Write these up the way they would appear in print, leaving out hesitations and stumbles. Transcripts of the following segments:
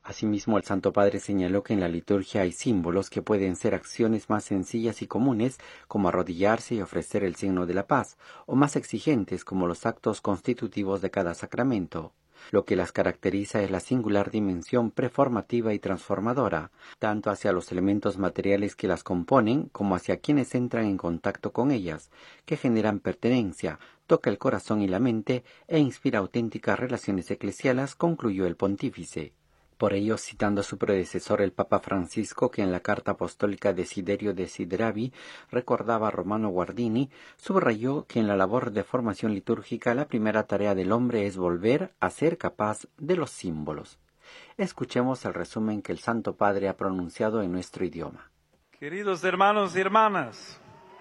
Asimismo, el Santo Padre señaló que en la liturgia hay símbolos que pueden ser acciones más sencillas y comunes, como arrodillarse y ofrecer el signo de la paz, o más exigentes, como los actos constitutivos de cada sacramento. Lo que las caracteriza es la singular dimensión preformativa y transformadora, tanto hacia los elementos materiales que las componen, como hacia quienes entran en contacto con ellas, que generan pertenencia, toca el corazón y la mente e inspira auténticas relaciones eclesiales, concluyó el pontífice. Por ello, citando a su predecesor el Papa Francisco, que en la carta apostólica Desiderio Desideravi recordaba a Romano Guardini, subrayó que en la labor de formación litúrgica la primera tarea del hombre es volver a ser capaz de los símbolos. Escuchemos el resumen que el Santo Padre ha pronunciado en nuestro idioma. Queridos hermanos y hermanas,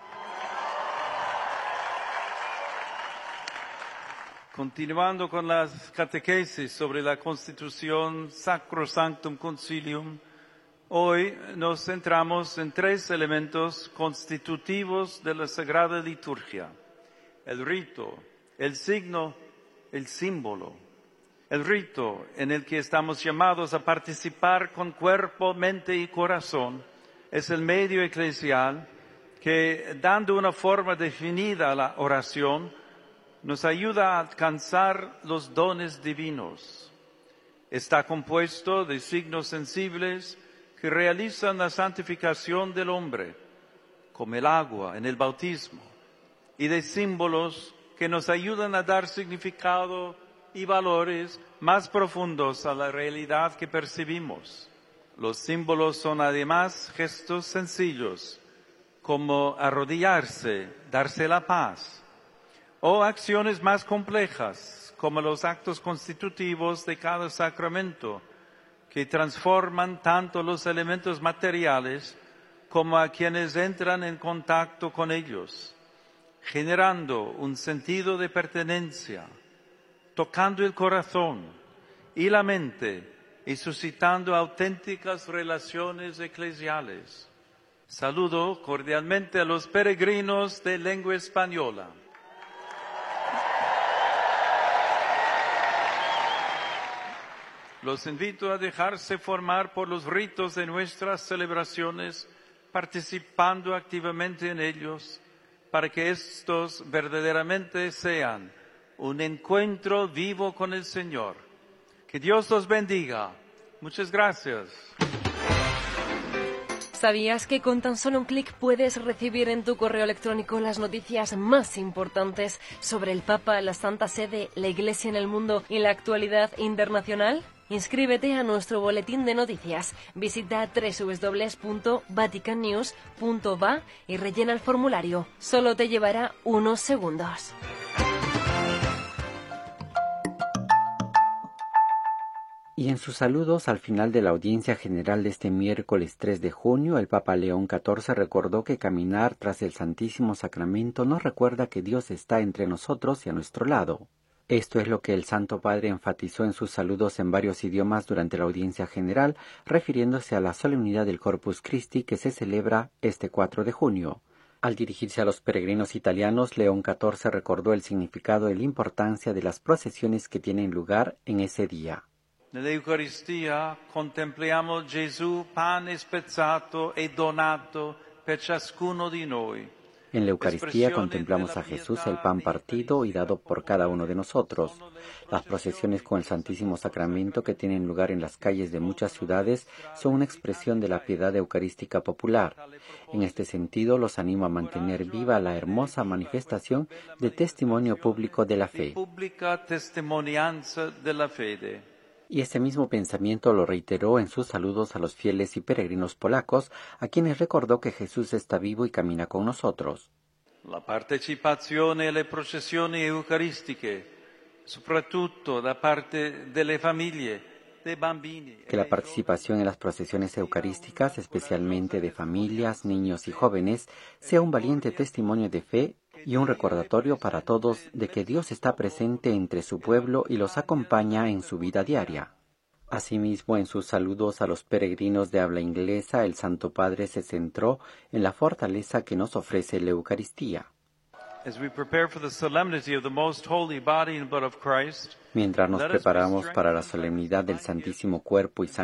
continuando con las catequesis sobre la Constitución Sacrosanctum Concilium, hoy nos centramos en 3 elementos constitutivos de la Sagrada Liturgia: el rito, el signo, el símbolo. El rito en el que estamos llamados a participar con cuerpo, mente y corazón es el medio eclesial que, dando una forma definida a la oración, nos ayuda a alcanzar los dones divinos. Está compuesto de signos sensibles que realizan la santificación del hombre, como el agua en el bautismo, y de símbolos que nos ayudan a dar significado y valores más profundos a la realidad que percibimos. Los símbolos son además gestos sencillos, como arrodillarse, darse la paz, o acciones más complejas, como los actos constitutivos de cada sacramento, que transforman tanto los elementos materiales como a quienes entran en contacto con ellos, generando un sentido de pertenencia, tocando el corazón y la mente y suscitando auténticas relaciones eclesiales. Saludo cordialmente a los peregrinos de lengua española. Los invito a dejarse formar por los ritos de nuestras celebraciones, participando activamente en ellos, para que estos verdaderamente sean un encuentro vivo con el Señor. Que Dios los bendiga. Muchas gracias. ¿Sabías que con tan solo un clic puedes recibir en tu correo electrónico las noticias más importantes sobre el Papa, la Santa Sede, la Iglesia en el mundo y la actualidad internacional? Inscríbete a nuestro boletín de noticias. Visita www.vaticannews.va y rellena el formulario. Solo te llevará unos segundos. Y en sus saludos al final de la audiencia general de este miércoles 3 de junio, el Papa León XIV recordó que caminar tras el Santísimo Sacramento nos recuerda que Dios está entre nosotros y a nuestro lado. Esto es lo que el Santo Padre enfatizó en sus saludos en varios idiomas durante la audiencia general, refiriéndose a la solemnidad del Corpus Christi que se celebra este 4 de junio. Al dirigirse a los peregrinos italianos, León XIV recordó el significado y la importancia de las procesiones que tienen lugar en ese día. Nella Eucaristia contempliamo Gesù pane spezzato e donato per ciascuno di noi. En la Eucaristía contemplamos a Jesús, el pan partido y dado por cada uno de nosotros. Las procesiones con el Santísimo Sacramento que tienen lugar en las calles de muchas ciudades son una expresión de la piedad eucarística popular. En este sentido, los animo a mantener viva la hermosa manifestación de testimonio público de la fe. Y ese mismo pensamiento lo reiteró en sus saludos a los fieles y peregrinos polacos, a quienes recordó que Jesús está vivo y camina con nosotros. La partecipazione alle processioni eucaristiche, soprattutto da parte delle famiglie, dei bambini. Que la participación en las procesiones eucarísticas, especialmente de familias, niños y jóvenes, sea un valiente testimonio de fe y un recordatorio para todos de que Dios está presente entre su pueblo y los acompaña en su vida diaria. Asimismo, en sus saludos a los peregrinos de habla inglesa, el Santo Padre se centró en la fortaleza que nos ofrece la Eucaristía. Mientras nos preparamos para la solemnidad del Santísimo Cuerpo y Sangre